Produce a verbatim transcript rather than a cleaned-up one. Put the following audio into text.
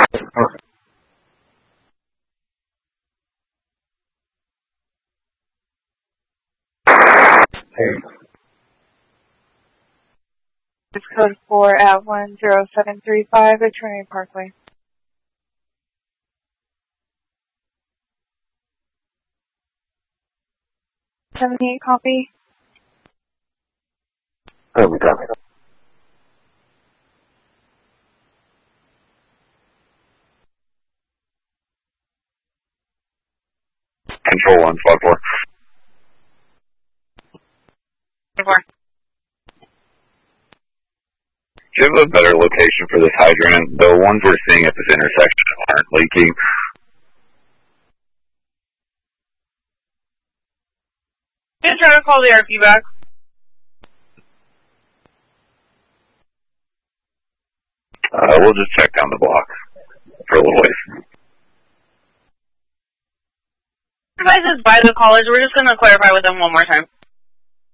Okay. Hey. It's code four at one zero seven three five at Trinity Parkway. seventy-eight copy. Oh, we got it. Control one, squad four. Four. Do you have a better location for this hydrant? The ones we're seeing at this intersection aren't leaking. Just trying to call the R P back. Uh, we'll just check down the block for a little ways. Supervisors by the college, we're just going to clarify with them one more time.